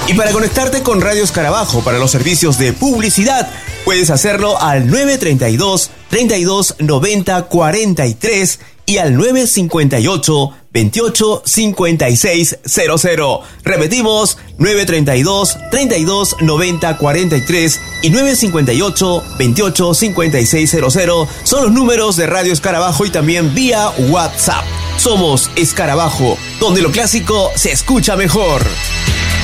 Y para conectarte con Radio Escarabajo para los servicios de publicidad, puedes hacerlo al 932 32 90 43 y al 958 28 56 00. Repetimos, 932 32 90 43 y 958 28 56 00 son los números de Radio Escarabajo y también vía WhatsApp. Somos Escarabajo, donde lo clásico se escucha mejor.